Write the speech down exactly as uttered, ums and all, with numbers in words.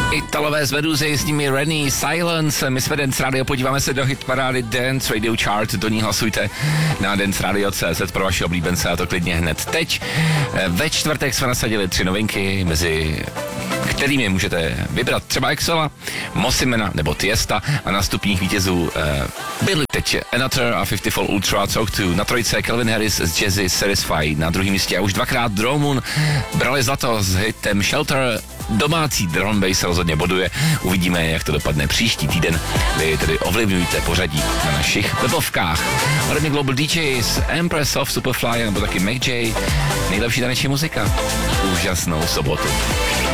Italové z Meduzy, s nimi Rennie, Silence, my jsme Dance Radio, podíváme se do hitparády Dance Radio Chart, do ní hlasujte na dance radio tečka cé zet pro vaše oblíbence a to klidně hned teď. Ve čtvrtek jsme nasadili tři novinky, mezi kterými můžete vybrat třeba Exola, Mossimena nebo Tiesta a na stupních vítězů eh, byli teď Another a fifty fold Ultra Talk to. Na trojce Calvin Harris z Jazzy Satisfy, na druhém místě a už dvakrát Dromun brali zlato s hitem Shelter. Domácí drum bass rozhodně boduje. Uvidíme, jak to dopadne příští týden. Vy tedy ovlivňujte pořadí na našich webovkách. Ode mě Global D Js, Empress of Superfly nebo taky Mac J. Nejlepší taneční muzika. Úžasnou sobotu.